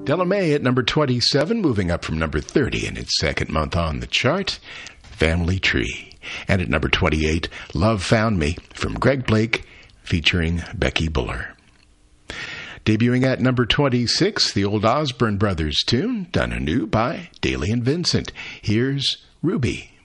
Della Mae at number 27, moving up from number 30 in its second month on the chart, Family Tree. And at number 28, Love Found Me from Greg Blake, featuring Becky Buller. Debuting at number 26, the old Osborne Brothers tune, done anew by Daly and Vincent. Here's Ruby.